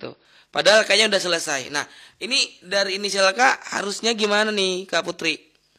Tuh. Padahal kayaknya udah selesai. Nah, ini dari inisial K harusnya gimana nih Kak Putri?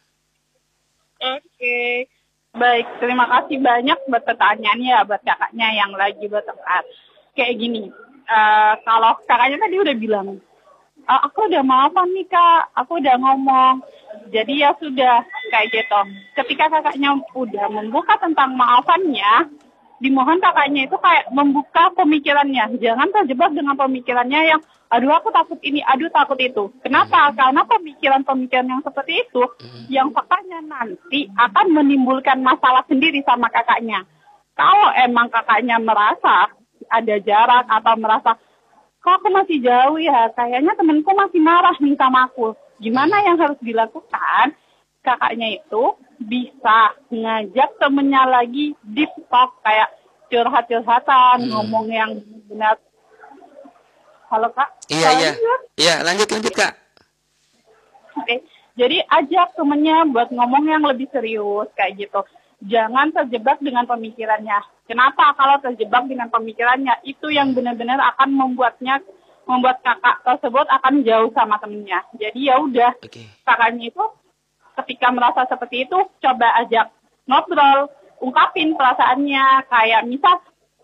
Oke. Baik, terima kasih banyak buat pertanyaannya buat kakaknya yang lagi bertengkar. Kayak gini, kalau kakaknya tadi udah bilang, aku udah maafan nih kak, aku udah ngomong. Jadi ya sudah, kayak gitu. Ketika kakaknya udah membuka tentang maafannya, dimohon kakaknya itu kayak membuka pemikirannya. Jangan terjebak dengan pemikirannya yang, aduh aku takut ini, aduh takut itu. Kenapa? Karena pemikiran-pemikiran yang seperti itu, yang faktanya nanti akan menimbulkan masalah sendiri sama kakaknya. Kalau emang kakaknya merasa ada jarak atau merasa, kok aku masih jauh ya, kayaknya temenku masih marah nih sama aku. Gimana yang harus dilakukan? Kakaknya itu bisa ngajak temennya lagi deep talk, kayak curhat-curhatan, ngomong yang benar. Halo kak? Iya, iya. Iya, lanjut Kak. Oke. Jadi ajak temennya buat ngomong yang lebih serius, kayak gitu. Jangan terjebak dengan pemikirannya. Kenapa? Kalau terjebak dengan pemikirannya, itu yang benar-benar akan membuat kakak tersebut akan jauh sama temennya. Jadi ya udah, kakaknya itu ketika merasa seperti itu, coba ajak ngobrol, ungkapin perasaannya, kayak misal,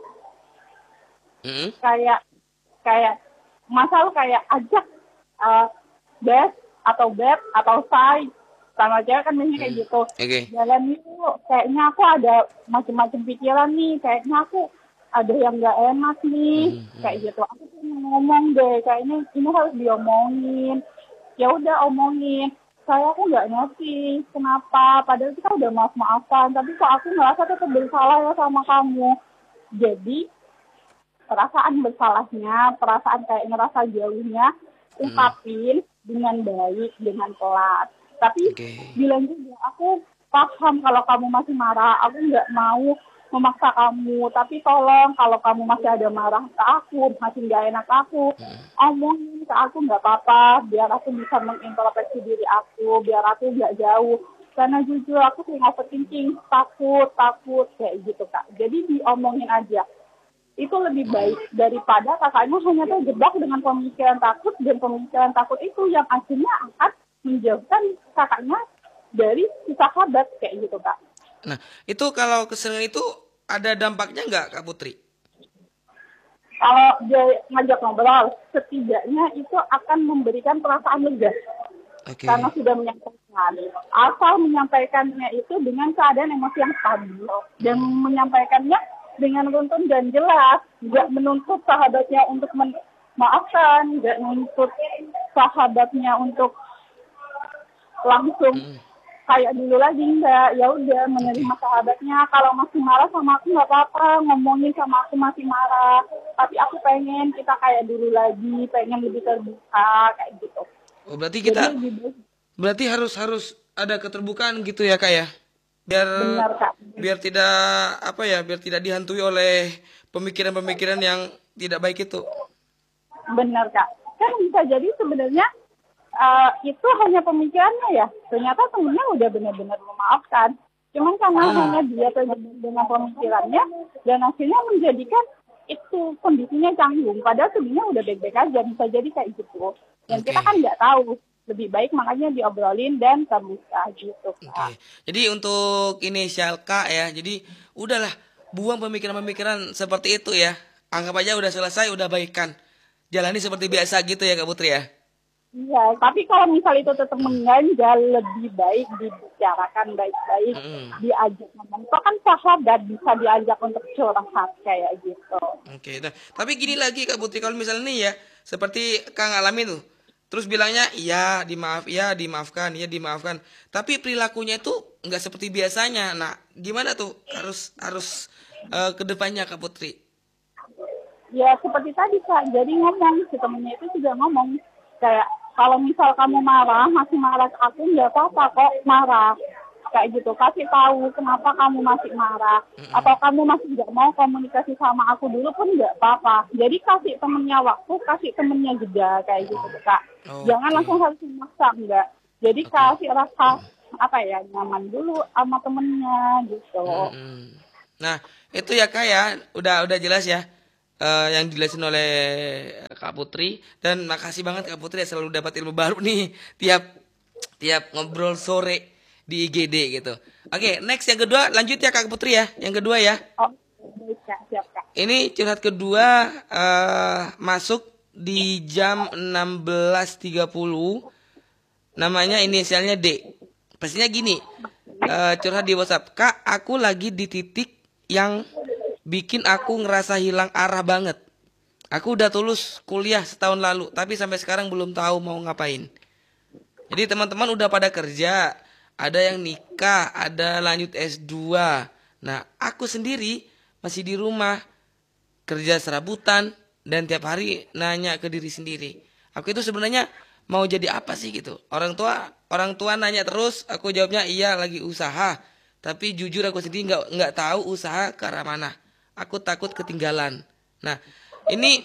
kayak masal kayak ajak best atau beb atau say, sama aja kan biasanya kayak gitu. Jalan yuk, kayaknya aku ada macam-macam pikiran nih, kayaknya aku ada yang nggak enak nih, kayak gitu. Aku pengen ngomong deh, kayaknya ini harus diomongin. Ya udah omongin. Aku nggak ngerti kenapa, padahal kita udah maaf-maafan, tapi kok aku ngerasa tetap bersalah ya sama kamu. Jadi perasaan bersalahnya, perasaan kayak ngerasa jauhnya, ungkapin dengan baik, dengan pelan. Tapi bilang juga, aku paham kalau kamu masih marah, aku nggak mau memaksa kamu, tapi tolong kalau kamu masih ada marah ke aku, masih nggak enak aku, omongin ke aku nggak apa-apa, biar aku bisa mengintrospeksi diri aku, biar aku nggak jauh. Karena jujur aku sering overthinking, takut, kayak gitu kak. Jadi diomongin aja. Itu lebih baik daripada kakaknya hanya terjebak dengan pemikiran takut, dan pemikiran takut itu yang akhirnya akan menjauhkan kakaknya dari si sahabat, kayak gitu kak. Nah, itu kalau keseringan itu ada dampaknya nggak Kak Putri? Kalau dia ngajak ngobrol, setidaknya itu akan memberikan perasaan lega. Karena sudah menyampaikan. Asal menyampaikannya itu dengan keadaan emosi yang stabil. Dan menyampaikannya dengan runtun dan jelas. Nggak menuntut sahabatnya untuk memaafkan. Nggak menuntut sahabatnya untuk langsung kayak dulu lagi, enggak. Ya udah, menerima sahabatnya. Kalau masih marah sama aku nggak apa-apa, ngomongin sama aku masih marah, tapi aku pengen kita kayak dulu lagi, pengen lebih terbuka, kayak gitu. Oh, berarti kita berarti harus ada keterbukaan gitu ya kak ya, Benar, Kak. biar tidak biar tidak dihantui oleh pemikiran-pemikiran yang tidak baik itu. Benar kak, kan bisa jadi sebenarnya itu hanya pemikirannya ya. Ternyata temennya udah benar-benar memaafkan. Cuman karena hanya dia terjebak dengan pemikirannya, dan akhirnya menjadikan itu kondisinya canggung. Padahal sebenarnya udah baik-baik aja, bisa jadi kayak gitu. Dan kita kan nggak tahu. Lebih baik makanya diobrolin dan terbuka gitu. Jadi untuk inisial K ya, jadi udahlah buang pemikiran-pemikiran seperti itu ya. Anggap aja udah selesai, udah baikan. Jalani seperti biasa gitu ya Kak Putri ya. Iya, tapi kalau misal itu tetap mengganjal, lebih baik dibicarakan baik-baik, diajak ngomong. Itu kan sahabat, bisa diajak untuk curhat kayak gitu. Oke, tapi gini lagi Kak Putri, kalau misalnya nih ya, seperti Kang alami tuh, terus bilangnya iya dimaafkan, iya dimaafkan, tapi perilakunya itu nggak seperti biasanya. Nah, gimana tuh harus kedepannya Kak Putri? Ya seperti tadi Kak, jadi ngomong, si temennya itu juga ngomong. Kayak, kalau misal kamu marah, masih marah ke aku, nggak apa-apa kok marah. Kayak gitu, kasih tahu kenapa kamu masih marah. Atau kamu masih nggak mau komunikasi sama aku dulu pun nggak apa-apa. Jadi kasih temennya waktu, kasih temennya jeda, kayak gitu Kak. Jangan langsung harus memaksa, enggak. Jadi kasih rasa, nyaman dulu sama temennya, gitu. Nah, itu ya Kak ya, udah jelas ya. yang dijelasin oleh Kak Putri, dan makasih banget Kak Putri ya, selalu dapat ilmu baru nih tiap ngobrol sore di IGD gitu. Oke, next yang kedua, lanjut ya Kak Putri ya. Yang kedua ya. Oh, baik Kak, siap Kak. Ini curhat kedua masuk di jam 16.30. Namanya inisialnya D. Pastinya gini. Curhat di WhatsApp. Kak, aku lagi di titik yang bikin aku ngerasa hilang arah banget. Aku udah tulus kuliah setahun lalu, tapi sampai sekarang belum tahu mau ngapain. Jadi teman-teman udah pada kerja, ada yang nikah, ada lanjut S2. Nah, aku sendiri masih di rumah, kerja serabutan, dan tiap hari nanya ke diri sendiri. Aku itu sebenarnya mau jadi apa sih gitu. Orang tua nanya terus, aku jawabnya iya lagi usaha. Tapi jujur aku sendiri nggak tahu usaha ke arah mana. Aku takut ketinggalan. Nah, ini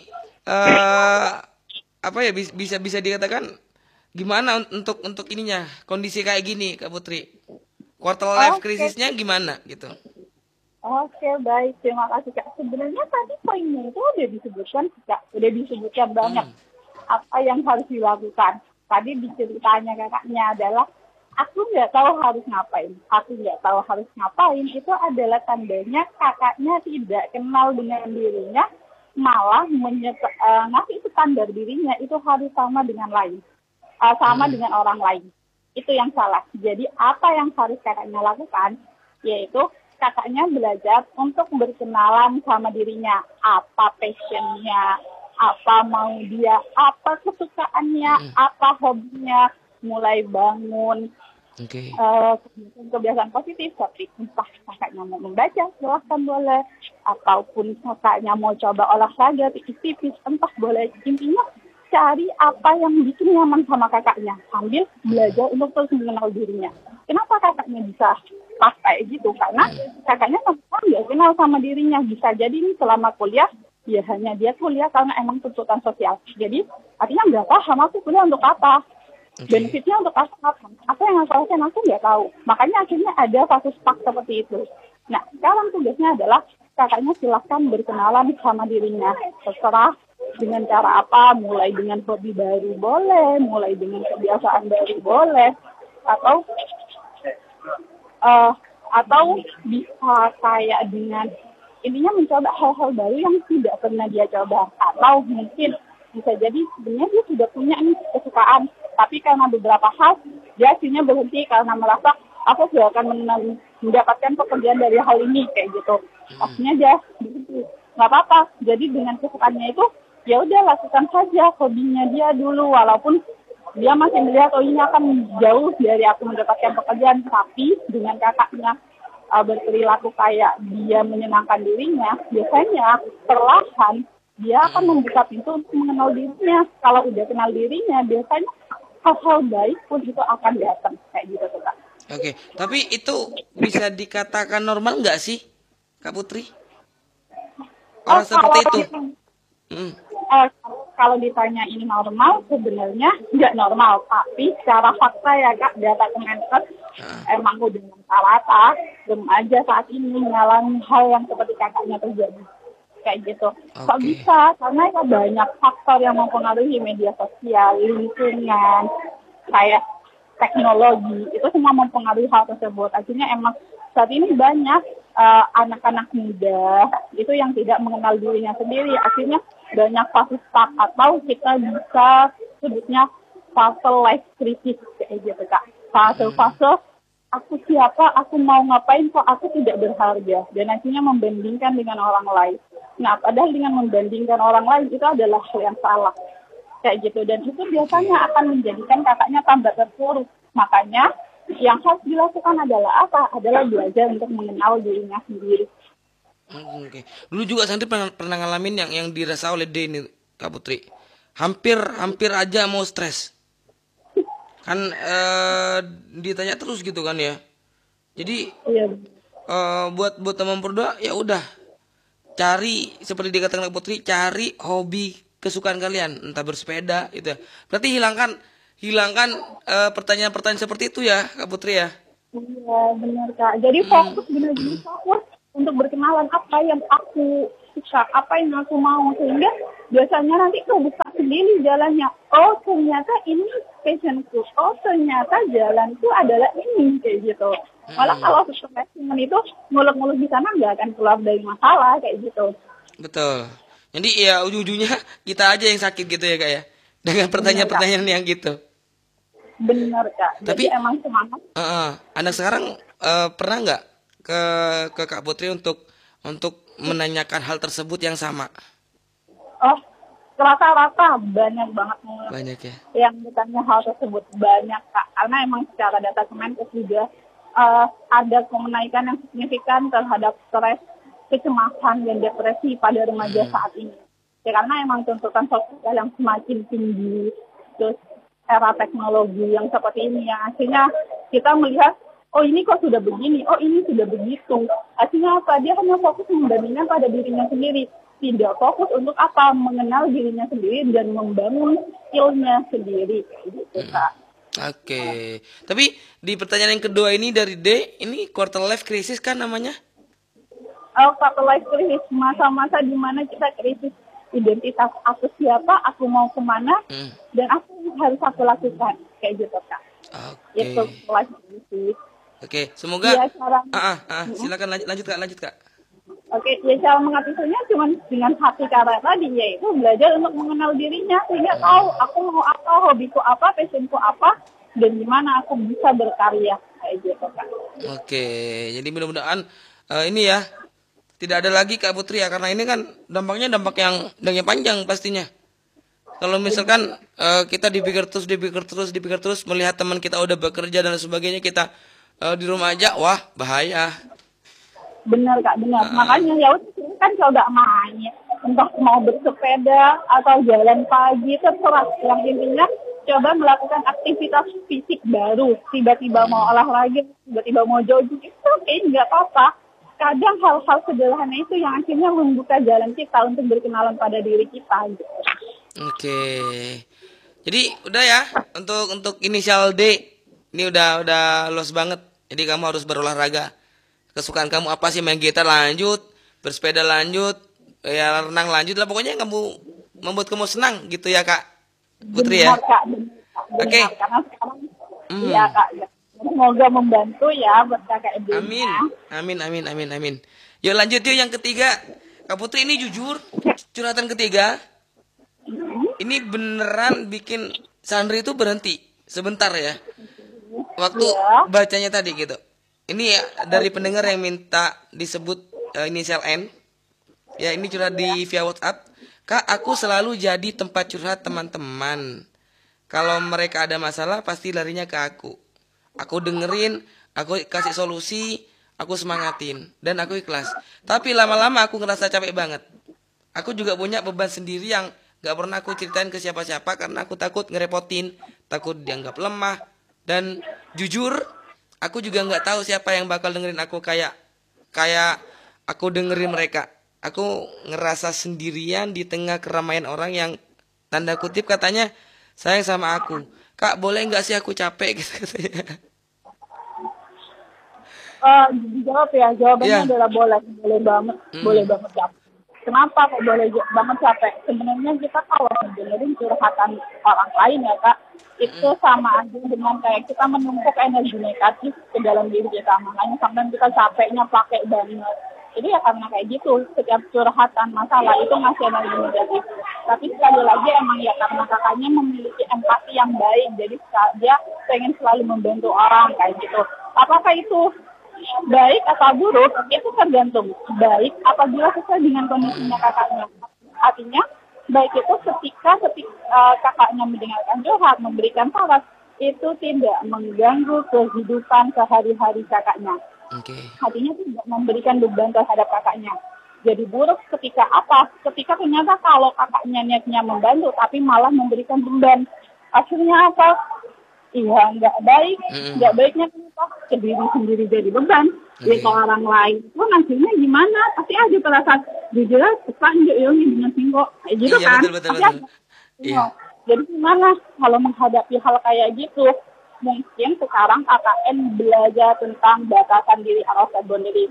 apa ya, bisa dikatakan gimana untuk ininya, kondisi kayak gini Kak Putri? Quarter life krisisnya gimana gitu? Oke, baik. Terima kasih, Kak. Sebenarnya tadi poinnya itu udah disebutkan, Kak. Udah disebutkan banget apa yang harus dilakukan. Tadi diceritanya kakaknya adalah, aku nggak tahu harus ngapain. Aku nggak tahu harus ngapain, itu adalah tandanya kakaknya tidak kenal dengan dirinya, malah ngasih standar dirinya itu harus sama dengan lain. Sama dengan orang lain. Itu yang salah. Jadi apa yang harus kakaknya lakukan, yaitu kakaknya belajar untuk berkenalan sama dirinya, apa passionnya, apa mau dia, apa kesukaannya, apa hobinya, mulai bangun kebiasaan positif, tapi entah kakaknya mau membaca, silahkan boleh, ataupun kakaknya mau coba olahraga tipis-tipis, entah boleh. Intinya cari apa yang bikin nyaman sama kakaknya, sambil belajar untuk terus mengenal dirinya. Kenapa kakaknya bisa pas kayak gitu? Karena kakaknya sama nggak kenal sama dirinya. Bisa jadi nih selama kuliah, ya hanya dia kuliah karena emang tuntutan sosial. Jadi artinya nggak paham aku kuliah untuk apa, benefitnya untuk apa yang aku lakukan aku nggak tahu. Makanya akhirnya ada fase stuck seperti itu. Nah, sekarang tugasnya adalah kakaknya silahkan berkenalan sama dirinya. Terserah dengan cara apa, mulai dengan hobi baru boleh, mulai dengan kebiasaan baru boleh, atau bisa kayak dengan intinya mencoba hal-hal baru yang tidak pernah dia coba, atau mungkin bisa jadi sebenarnya dia sudah punya nih kesukaan, tapi karena beberapa hal dia akhirnya berhenti karena merasa aku tidak akan mendapatkan pekerjaan dari hal ini kayak gitu. Akhirnya dia berhenti. Nggak apa-apa. Jadi dengan kesukaannya itu ya udah lakukan saja hobinya dia dulu, walaupun dia masih melihat ini akan jauh dari aku mendapatkan pekerjaan, tapi dengan kakaknya berperilaku kayak dia menyenangkan dirinya, biasanya perlahan dia akan membuka pintu untuk mengenal dirinya. Kalau udah kenal dirinya, biasanya hal-hal baik pun itu akan datang kayak gitu, Kak. Oke, tapi itu bisa dikatakan normal nggak sih, Kak Putri? Orang seperti itu. Kalau ditanya ini normal, sebenarnya nggak normal. Tapi secara fakta ya Kak, data Kemenkes emang udah rata-rata remaja saat ini mengalami hal yang seperti kakaknya terjadi. Kayak gitu. Kok bisa? Karena ya banyak faktor yang mempengaruhi, media sosial, lingkungan, kayak teknologi. Itu semua mempengaruhi hal tersebut. Akhirnya emang saat ini banyak anak-anak muda itu yang tidak mengenal dirinya sendiri. Akhirnya banyak fase stuck, atau kita bisa sebutnya fase life crisis kayak gitu Kak. Fase aku siapa, aku mau ngapain, kok aku tidak berharga, dan akhirnya membandingkan dengan orang lain. Nah, padahal dengan membandingkan orang lain itu adalah hal yang salah kayak gitu, dan itu biasanya akan menjadikan kakaknya tambah terpuruk. Makanya yang harus dilakukan adalah apa? Adalah belajar untuk mengenal dirinya sendiri. Oke. Dulu juga Sandri pernah ngalamin yang dirasa oleh D ini, Kak Putri. Hampir aja mau stres. Kan ditanya terus gitu kan ya. Jadi buat teman berdua ya udah cari, seperti dikatakan Kak Putri, cari hobi kesukaan kalian, entah bersepeda gitu ya. Berarti hilangkan pertanyaan-pertanyaan seperti itu ya Kak Putri ya. Iya benar Kak. Jadi fokus benar-benar fokus untuk berkenalan apa yang aku suka, apa yang aku mau, sehingga biasanya nanti kebuka sendiri jalannya. Oh ternyata ini passionku, oh ternyata jalanku adalah ini, kayak gitu. Malah kalau perfeksionisme itu muluk-muluk di sana nggak akan keluar dari masalah kayak gitu. Betul. Jadi ya ujung-ujungnya kita aja yang sakit gitu ya Kak ya, dengan pertanyaan-pertanyaan yang gitu. Benar Kak. Jadi Tapi emang semangat. anak sekarang pernah nggak ke Kak Putri untuk menanyakan hal tersebut yang sama? Oh, rata-rata banyak banget Banyak ya. yang bertanya hal tersebut, banyak Kak. Karena emang secara data Kemenkes juga ada kenaikan yang signifikan terhadap stres, kecemasan, dan depresi pada remaja saat ini. Ya karena emang tuntutan sosial yang semakin tinggi, terus era teknologi yang seperti ini yang akhirnya kita melihat, oh ini kok sudah begini, oh ini sudah begitu. Artinya apa? Dia hanya fokus membandingkan pada dirinya sendiri. Tidak fokus untuk apa? Mengenal dirinya sendiri dan membangun skillnya sendiri. Gitu, Kak. Oke. Tapi di pertanyaan yang kedua ini dari D, ini quarter life crisis kan namanya? Quarter life crisis, masa-masa di mana kita krisis identitas, aku siapa, aku mau kemana, dan apa yang harus aku lakukan. Kayak gitu, Kak. Oke. Itu life crisis. Oke, semoga ya, silakan lanjut Kak. Oke, ya cara mengatasinya cuma dengan hati cara tadi, yaitu belajar untuk mengenal dirinya sehingga tahu aku mau apa, hobiku apa, passionku apa, dan gimana aku bisa berkarya kayak gitu Kak. Oke, jadi mudah-mudahan ini ya tidak ada lagi Kak Putri ya, karena ini kan dampak yang panjang pastinya. Kalau misalkan kita dipikir terus melihat teman kita udah bekerja dan sebagainya, kita di rumah aja, wah bahaya. Benar Kak, benar. Makanya ya udah kan coba main, entah mau bersepeda atau jalan pagi terserah. Yang intinya coba melakukan aktivitas fisik baru. Tiba-tiba mau olahraga, tiba-tiba mau jogging, itu nggak apa-apa. Kadang hal-hal sederhana itu yang akhirnya membuka jalan kita untuk berkenalan pada diri kita. Gitu. Oke. Jadi udah ya untuk inisial D ini udah luas banget. Jadi kamu harus berolahraga. Kesukaan kamu apa sih? Main gitar lanjut, bersepeda lanjut, ya renang lanjut lah, pokoknya yang kamu membuat kamu senang gitu ya Kak Putri ya. Oke. Karena sekarang ya Kak, ya. Semoga membantu ya buat Kakak Ibu. Amin. Yuk lanjut yuk yang ketiga. Kak Putri ini jujur, curhatan ketiga. Ini beneran bikin Sandri itu berhenti sebentar ya. Waktu bacanya tadi gitu. Ini ya dari pendengar yang minta disebut inisial N. Ya ini curhat di via WhatsApp. Kak, aku selalu jadi tempat curhat teman-teman. Kalau mereka ada masalah pasti larinya ke aku. Aku dengerin, aku kasih solusi, aku semangatin, dan aku ikhlas. Tapi lama-lama aku ngerasa capek banget. Aku juga punya beban sendiri yang gak pernah aku ceritain ke siapa-siapa karena aku takut ngerepotin, takut dianggap lemah. Dan jujur, aku juga nggak tahu siapa yang bakal dengerin aku kayak aku dengerin mereka. Aku ngerasa sendirian di tengah keramaian orang yang tanda kutip katanya sayang sama aku. Kak, boleh nggak sih aku capek gitu katanya. Dijawab ya, jawabannya adalah boleh banget capek. Kenapa kok boleh banget capek? Sebenarnya kita kalau dengerin curhatan orang lain ya Kak, itu sama aja dengan kayak kita menumpuk energi negatif ke dalam diri kita. Makanya sampai kita capeknya pakai banget. Jadi ya karena kayak gitu, setiap curhatan masalah itu ngasih energi negatif. Tapi sekali lagi emang ya karena kakaknya memiliki empati yang baik, jadi dia pengen selalu membantu orang kayak gitu. Apakah itu baik atau buruk itu tergantung baik apabila sesuai dengan kondisinya kakaknya. Artinya baik itu ketika kakaknya mendengarkan curhat, memberikan saran, itu tidak mengganggu kehidupan sehari-hari kakaknya. Artinya tidak memberikan beban terhadap kakaknya. Jadi buruk ketika apa? Ketika ternyata kalau kakaknya niatnya membantu tapi malah memberikan beban. Akhirnya apa? Iya, nggak baik. Nggak baiknya kenapa? Ke diri sendiri jadi beban. Jadi ke orang lain. Itu hasilnya gimana? Pasti ada perasaan jujur cepat ini dengan singkok. Kayak gitu kan? Betul. Iya. Jadi gimana kalau menghadapi hal kayak gitu? Mungkin sekarang KKN belajar tentang batasan diri, harus boundary.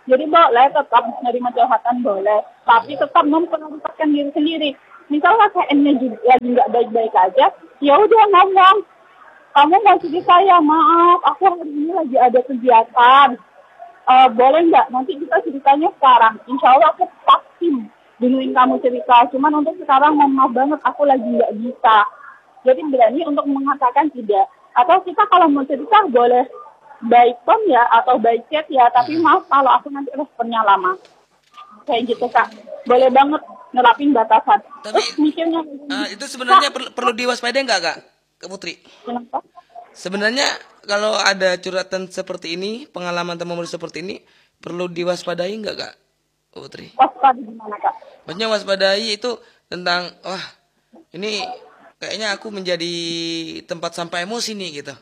Jadi boleh tetap menerima curhatan boleh, tapi tetap memprioritaskan diri sendiri. Misalnya KN-nya juga lagi nggak baik-baik aja, ya udah ngomong. Kamu mau cerita saya, maaf, aku hari ini lagi ada kegiatan. Boleh nggak? Nanti kita ceritanya sekarang. Insya Allah aku pasti dengerin kamu cerita. Cuman untuk sekarang maaf banget, aku lagi nggak bisa. Jadi berani untuk mengatakan tidak. Atau kita kalau mau cerita boleh by phone ya atau by chat ya, tapi maaf kalau aku nanti responnya lama. Kayak gitu Kak. Boleh banget nerapin batasan. Tapi mikirnya itu sebenarnya perlu diwaspadai nggak Kak Putri? Kenapa? Sebenarnya kalau ada curhatan seperti ini, pengalaman teman seperti ini, perlu diwaspadai nggak Kak Putri? Waspada gimana Kak? Maksudnya waspadai itu tentang, wah ini kayaknya aku menjadi tempat sampah emosi nih gitu.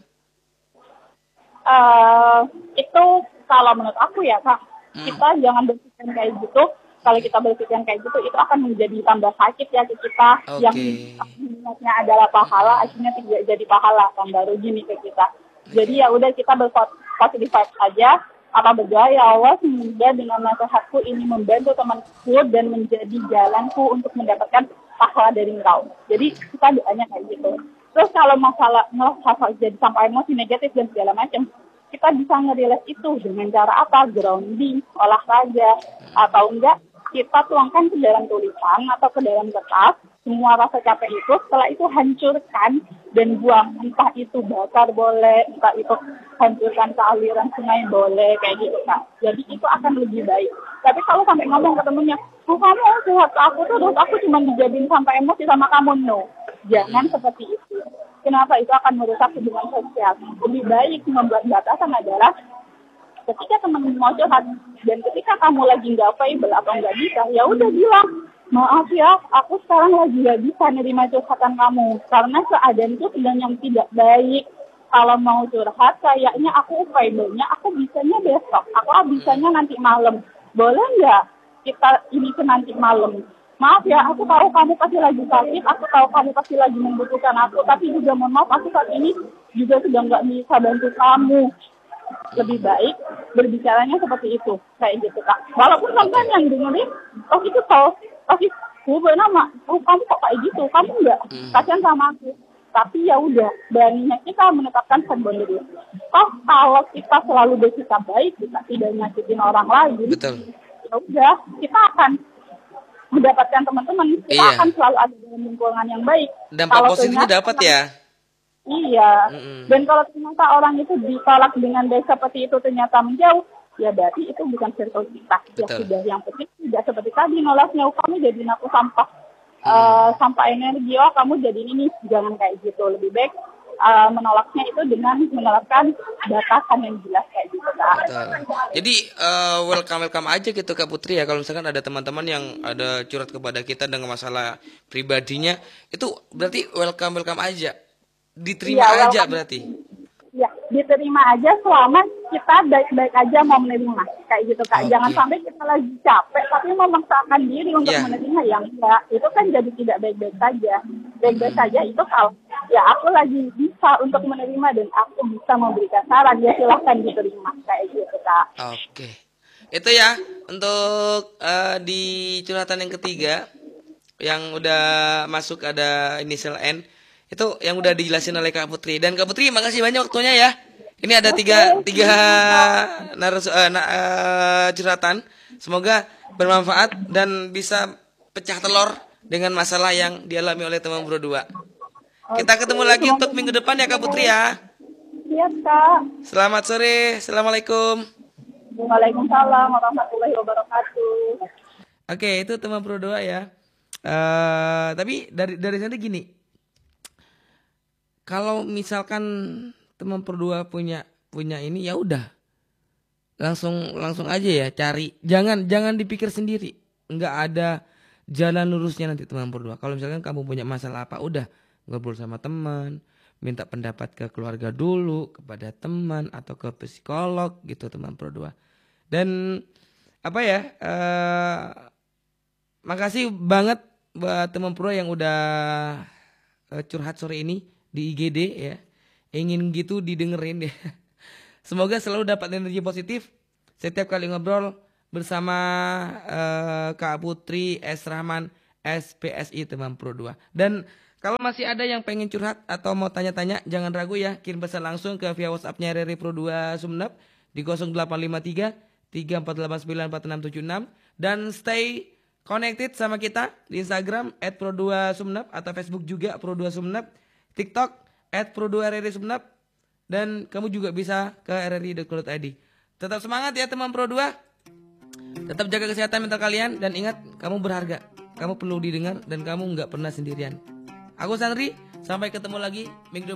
Itu kalau menurut aku ya Kak, kita jangan berpikir kayak gitu. Kalau kita berpikir kayak gitu, itu akan menjadi tambah sakit ya ke kita. Yang niatnya adalah pahala, akhirnya tidak jadi pahala, tambah rugi nih ke kita. Jadi ya udah kita berpositif aja. Apa berdoa ya Allah, semoga dengan nasihatku ini membantu temanku dan menjadi jalanku untuk mendapatkan pahala dari engkau. Jadi kita doanya kayak gitu. Terus kalau masalah jadi sampai emosi negatif dan segala macam, kita bisa nge-relate itu dengan cara apa? Grounding, olahraga, atau enggak kita tuangkan ke dalam tulisan atau ke dalam kertas semua rasa capek itu, setelah itu hancurkan dan buang. Entah itu bakar boleh, entah itu hancurkan ke aliran sungai boleh, kayak gitu Kak. Jadi itu akan lebih baik. Tapi kalau sampai ngomong ke temennya, kamu sehat aku terus, aku cuma dijadiin sampai emosi sama kamu, no. Jangan seperti itu. Kenapa? Itu akan merusak hubungan sosial. Lebih baik membuat batasan adalah ketika teman mau curhat dan ketika kamu lagi nggak available atau nggak bisa, ya udah bilang, maaf ya, aku sekarang lagi nggak bisa nerima curhatan kamu karena keadaan itu sedang yang tidak baik. Kalau mau curhat, kayaknya aku available-nya, aku bisanya besok, aku bisanya nanti malam. Boleh nggak kita ini ke nanti malam? Maaf ya, aku tahu kamu pasti lagi sakit, aku tahu kamu pasti lagi membutuhkan aku, tapi juga mohon maaf, aku saat ini juga sudah nggak bisa bantu kamu. Lebih baik berbicaranya seperti itu, kayak gitu Kak. Walaupun sampean yang dengerin, itu tahu, gue nama, kamu kok kayak gitu, kamu enggak kasihan sama aku. Tapi ya udah, beraninya kita menetapkan boundary. Kalau kita selalu bersikap baik, kita tidak nyakitin orang lain, ya udah, kita akan mendapatkan teman-teman, kita akan selalu ada dalam lingkungan yang baik. Dampak positifnya dapat ya. Iya, dan kalau ternyata orang itu ditolak dengan daya seperti itu ternyata menjauh, ya berarti itu bukan circle kita. Ya sudah, yang penting tidak seperti tadi nolaknya, kamu jadi aku sampah, sampah energi, kamu jadi ini, jangan kayak gitu. Lebih baik menolaknya itu dengan menerapkan batasan yang jelas kayak gitu Kak. Jadi welcome aja gitu Kak Putri ya, kalau misalkan ada teman-teman yang ada curhat kepada kita dengan masalah pribadinya, itu berarti welcome aja. Diterima ya, aja berarti. Ya, diterima aja selama kita baik-baik aja mau menerima. Kayak gitu Kak. Jangan sampai kita lagi capek tapi memaksakan diri untuk menerima yang enggak. Itu kan jadi tidak baik-baik saja. Baik-baik saja itu kalau ya aku lagi bisa untuk menerima dan aku bisa memberikan saran, ya silahkan diterima. Kayak gitu Kak. Oke. Itu ya untuk di curhatan yang ketiga yang udah masuk ada initial N. Itu yang udah dijelasin oleh Kak Putri. Dan Kak Putri, makasih banyak waktunya ya. Ini ada tiga curhatan. Semoga bermanfaat dan bisa pecah telur dengan masalah yang dialami oleh teman berdua. Kita ketemu lagi untuk minggu depan ya Kak Putri ya. Siap Kak. Selamat sore. Assalamualaikum. Waalaikumsalam warahmatullahi wabarakatuh. Oke, itu teman berdua ya. Tapi dari sana gini. Kalau misalkan teman berdua punya ini, ya udah langsung aja ya cari, jangan dipikir sendiri, nggak ada jalan lurusnya nanti teman berdua. Kalau misalkan kamu punya masalah apa, udah ngobrol sama teman, minta pendapat ke keluarga dulu, kepada teman atau ke psikolog gitu teman berdua. Dan apa ya, makasih banget buat teman berdua yang udah curhat sore ini di IGD ya, ingin gitu didengerin ya. Semoga selalu dapat energi positif setiap kali ngobrol, bersama Kak Putri S. Rahman SPSI teman Pro 2. Dan kalau masih ada yang pengen curhat atau mau tanya-tanya, jangan ragu ya, kirim pesan langsung ke via WhatsApp-nya RRI Pro 2 Sumeneb di 0853 3489 4676 dan stay connected sama kita di Instagram @pro2sumeneb atau Facebook juga Pro2 Sumeneb, TikTok @pro2RRI Sumeneb, dan kamu juga bisa ke rri.co.id. Tetap semangat ya teman Pro 2. Tetap jaga kesehatan mental kalian dan ingat kamu berharga. Kamu perlu didengar dan kamu nggak pernah sendirian. Aku Sandri, sampai ketemu lagi minggu depan.